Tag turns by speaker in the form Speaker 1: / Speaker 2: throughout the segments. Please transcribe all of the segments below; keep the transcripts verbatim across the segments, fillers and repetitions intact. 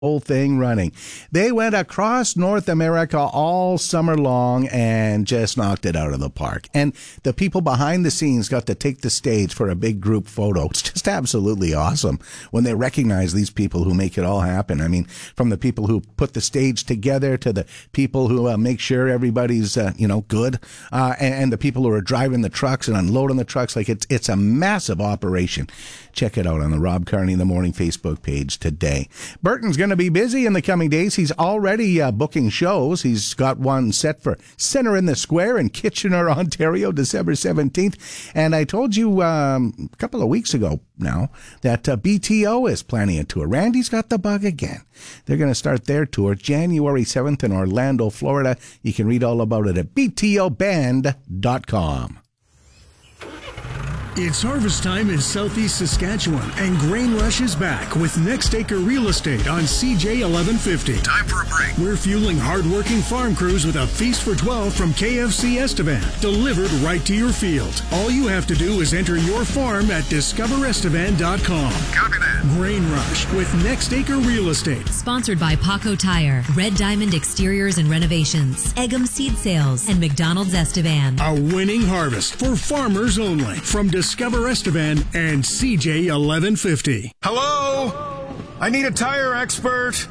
Speaker 1: whole thing running. They went across North America all summer long and just knocked it out of the park. And the people behind the scenes got to take the stage for a big group photo. It's just absolutely awesome when they recognize these people who make it all happen. I mean, from the people who put the stage together to the people who uh, make sure everybody's, uh, you know, good, uh, and, and the people who are driving the trucks and unloading the trucks. Like, it's, it's a massive operation. Check it out on the Rob Carney in the Morning Facebook page today. Burton's going to be busy in the coming days. He's already uh, booking shows. He's got one set for Centre in the Square in Kitchener, Ontario, December seventeenth. And I told you um, a couple of weeks ago now that uh, B T O is planning a tour. Randy's got the bug again. They're going to start their tour January seventh in Orlando, Florida. You can read all about it at b t o band dot com.
Speaker 2: It's harvest time in southeast Saskatchewan, and Grain Rush is back with Next Acre Real Estate on C J eleven fifty.
Speaker 3: Time for a break.
Speaker 2: We're fueling hard-working farm crews with a feast for twelve from K F C Estevan, delivered right to your field. All you have to do is enter your farm at discover estevan dot com.
Speaker 3: Copy that.
Speaker 2: Grain Rush with Next Acre Real Estate.
Speaker 4: Sponsored by Paco Tire, Red Diamond Exteriors and Renovations, Eggum Seed Sales, and McDonald's Estevan.
Speaker 2: A winning harvest for farmers only from Discover Estevan and C J eleven fifty.
Speaker 3: Hello? I need a tire expert.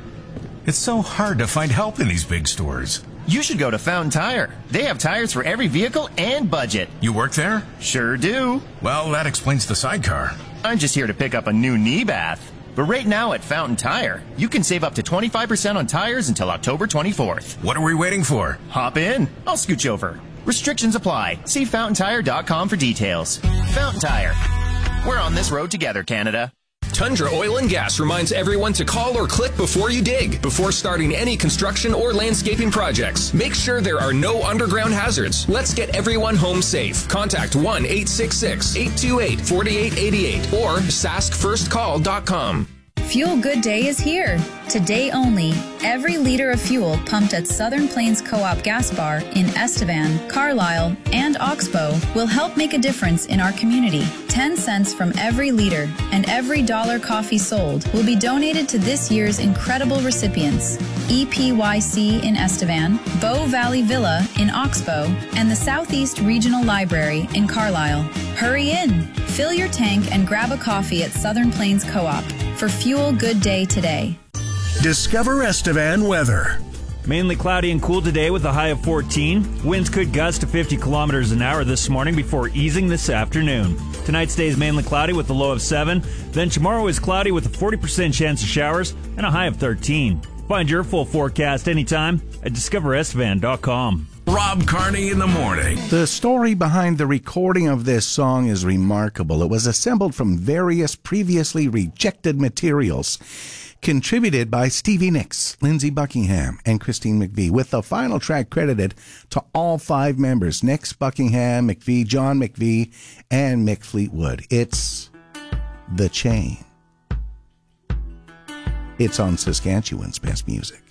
Speaker 3: It's so hard to find help in these big stores.
Speaker 5: You should go to Fountain Tire. They have tires for every vehicle and budget.
Speaker 3: You work there?
Speaker 5: Sure do.
Speaker 3: Well, that explains the sidecar.
Speaker 5: I'm just here to pick up a new knee bath. But right now at Fountain Tire, you can save up to twenty-five percent on tires until October twenty-fourth.
Speaker 3: What are we waiting for?
Speaker 5: Hop in. I'll scooch over. Restrictions apply. See fountain tire dot com for details. Fountain Tire. We're on this road together, Canada.
Speaker 6: Tundra Oil and Gas reminds everyone to call or click before you dig, before starting any construction or landscaping projects. Make sure there are no underground hazards. Let's get everyone home safe. Contact one eight six six, eight two eight, four eight eight eight or sask first call dot com.
Speaker 7: Fuel Good Day is here. Today only, every liter of fuel pumped at Southern Plains Co-op Gas Bar in Estevan, Carlisle, and Oxbow will help make a difference in our community. ten cents from every liter and every dollar coffee sold will be donated to this year's incredible recipients: E P Y C in Estevan, Bow Valley Villa in Oxbow, and the Southeast Regional Library in Carlisle. Hurry in! Fill your tank and grab a coffee at Southern Plains Co-op for Fuel Good Day today.
Speaker 2: Discover Estevan weather.
Speaker 8: Mainly cloudy and cool today with a high of fourteen. Winds could gust to fifty kilometers an hour this morning before easing this afternoon. Tonight stays mainly cloudy with a low of seven. Then tomorrow is cloudy with a forty percent chance of showers and a high of thirteen. Find your full forecast anytime at discover estevan dot com.
Speaker 3: Rob Carney in the morning.
Speaker 1: The story behind the recording of this song is remarkable. It was assembled from various previously rejected materials, contributed by Stevie Nicks, Lindsey Buckingham, and Christine McVie, with the final track credited to all five members: Nicks, Buckingham, McVie, John McVie, and Mick Fleetwood. It's The Chain. It's on Saskatchewan's Best Music.